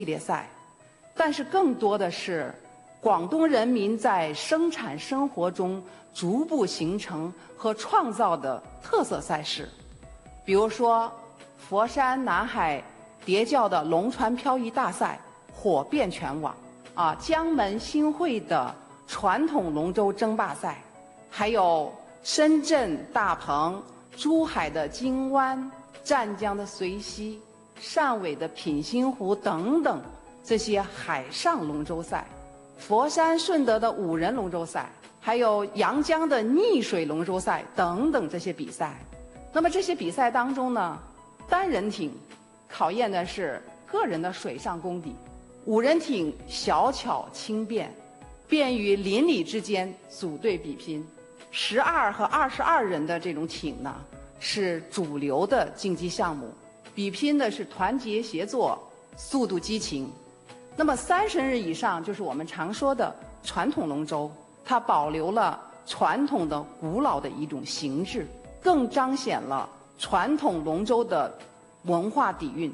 列赛，但是更多的是广东人民在生产生活中逐步形成和创造的特色赛事，比如说佛山南海叠教的龙船漂移大赛火遍全网，江门新会的传统龙舟争霸赛，还有深圳大鹏、珠海的金湾、湛江的随溪、汕尾的品心湖等等这些海上龙舟赛，佛山顺德的5人龙舟赛，还有阳江的逆水龙舟赛等等这些比赛。那么这些比赛当中呢，单人艇考验的是个人的水上功底，5人艇小巧轻便，便于邻里之间组队比拼。12和22人的这种艇呢，是主流的竞技项目，比拼的是团结协作、速度激情。那么30日以上就是我们常说的传统龙舟，它保留了传統的古老的一種形制，更彰顯了傳統龍舟的文化底蘊。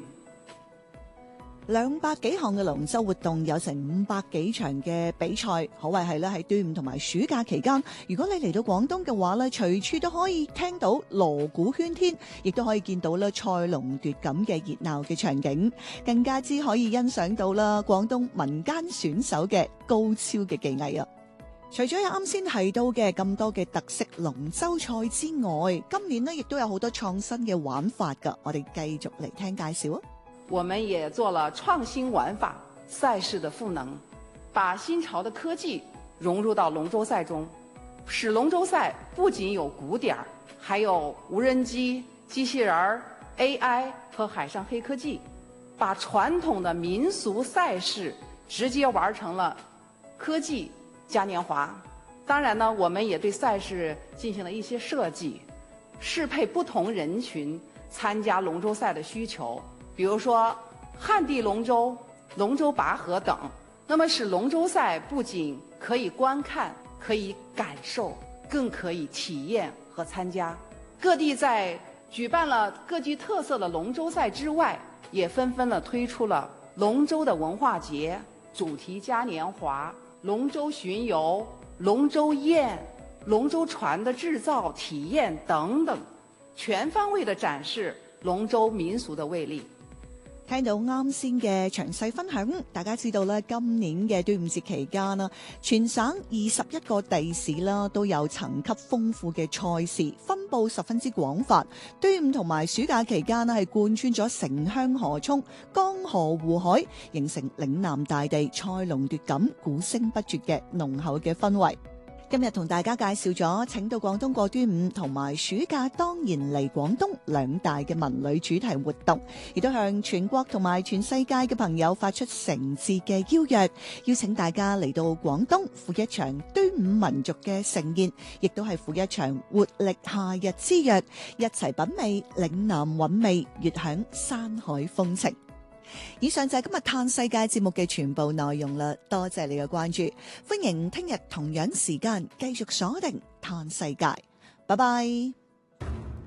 200幾項嘅龍舟活動，有成500幾場嘅比賽，可謂係咧喺端午同埋暑假期間，如果你嚟到廣東嘅話咧，隨處都可以聽到鑼鼓喧天，亦都可以見到咧賽龍奪錦嘅熱鬧嘅場景，更加之可以欣賞到啦廣東民間選手嘅高超嘅技藝啊！除咗有啱先提到嘅咁多嘅特色龍舟賽之外，今年呢亦都有好多創新嘅玩法㗎，我哋繼續嚟聽介紹啊！ 我們也做了創新玩法賽事的賦能，把新潮的科技融入到龍舟賽中，使龍舟賽不僅有鼓點，還有無人機、機器人、AI 和海上黑科技，把傳統的民俗賽事直接玩成了科技嘉年華。當然呢，我們也對賽事進行了一些設計，適配不同人群參加龍舟賽的需求，比如說旱地龍舟、龍舟拔河等，那麼使龍舟賽不僅可以觀看、可以感受，更可以體驗和參加。各地在舉辦了各具特色的龍舟賽之外，也紛紛地推出了龍舟的文化節、主題嘉年華、龍舟巡遊、龍舟宴、龍舟船的製造體驗等等，全方位地展示龍舟民俗的魅力。 聽到啱先嘅詳細分享，大家知道咧，今年嘅端午節期間啦，全省21個地市啦都有層級豐富嘅賽事，分佈十分之廣泛。端午同埋暑假期間咧，係貫穿咗城鄉河涌、江河湖海，形成嶺南大地賽龍奪錦、鼓聲不絕嘅濃厚嘅氛圍。今日同大家介紹咗請到廣東過端午同埋暑假當然嚟廣東兩大嘅文旅主題活動，亦都向全國同埋全世界嘅朋友發出誠摯嘅邀約，邀請大家嚟到廣東赴一場端午民族嘅盛宴，亦都係赴一場活力夏日之約，一齊品味嶺南韻味，悅享山海風情。以上就係今日嘆世界節目嘅全部內容啦，多謝你嘅關注，歡迎聽日同樣時間繼續鎖定嘆世界，拜拜。